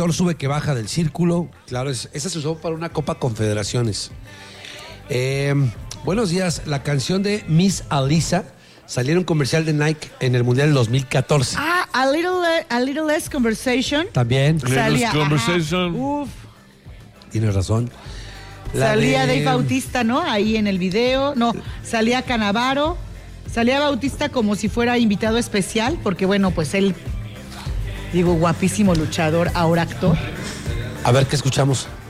actor sube que baja del círculo. Claro, esa se usó para una Copa Confederaciones. Buenos días. La canción de Miss Alisa salió en un comercial de Nike en el Mundial del 2014. A Little Less Conversation. También. Salía, Conversation. Uf. Tienes razón. Salía Dave Bautista, ¿no? Ahí en el video. No, salía Canavaro. Salía Bautista como si fuera invitado especial, porque bueno, pues él, digo, guapísimo luchador, ahora actor. A ver, ¿qué escuchamos?